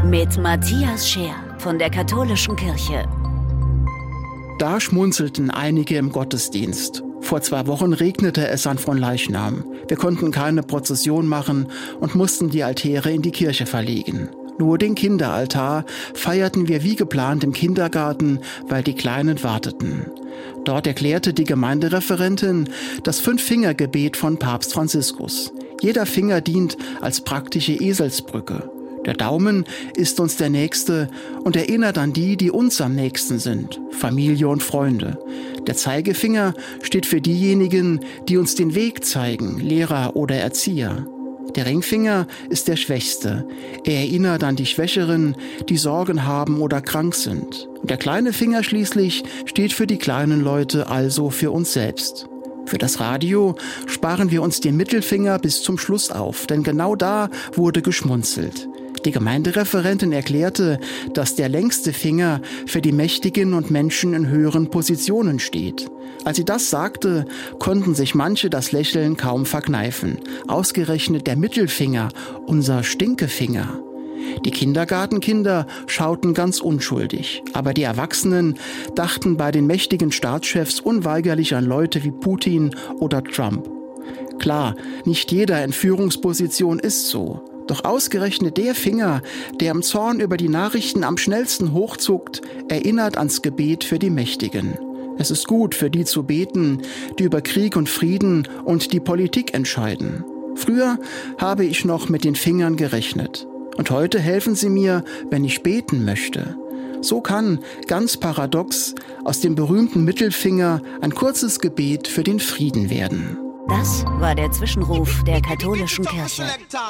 Mit Matthias Scheer von der Katholischen Kirche. Da schmunzelten einige im Gottesdienst. Vor 2 Wochen regnete es an Fronleichnam. Wir konnten keine Prozession machen und mussten die Altäre in die Kirche verlegen. Nur den Kinderaltar feierten wir wie geplant im Kindergarten, weil die Kleinen warteten. Dort erklärte die Gemeindereferentin das 5-Finger-Gebet von Papst Franziskus. Jeder Finger dient als praktische Eselsbrücke. Der Daumen ist uns der Nächste und erinnert an die, die uns am nächsten sind, Familie und Freunde. Der Zeigefinger steht für diejenigen, die uns den Weg zeigen, Lehrer oder Erzieher. Der Ringfinger ist der Schwächste. Er erinnert an die Schwächeren, die Sorgen haben oder krank sind. Und der kleine Finger schließlich steht für die kleinen Leute, also für uns selbst. Für das Radio sparen wir uns den Mittelfinger bis zum Schluss auf, denn genau da wurde geschmunzelt. Die Gemeindereferentin erklärte, dass der längste Finger für die Mächtigen und Menschen in höheren Positionen steht. Als sie das sagte, konnten sich manche das Lächeln kaum verkneifen. Ausgerechnet der Mittelfinger, unser Stinkefinger. Die Kindergartenkinder schauten ganz unschuldig, aber die Erwachsenen dachten bei den mächtigen Staatschefs unweigerlich an Leute wie Putin oder Trump. Klar, nicht jeder in Führungsposition ist so. Doch ausgerechnet der Finger, der im Zorn über die Nachrichten am schnellsten hochzuckt, erinnert ans Gebet für die Mächtigen. Es ist gut, für die zu beten, die über Krieg und Frieden und die Politik entscheiden. Früher habe ich noch mit den Fingern gerechnet. Und heute helfen sie mir, wenn ich beten möchte. So kann, ganz paradox, aus dem berühmten Mittelfinger ein kurzes Gebet für den Frieden werden. Das war der Zwischenruf der Katholischen Kirche.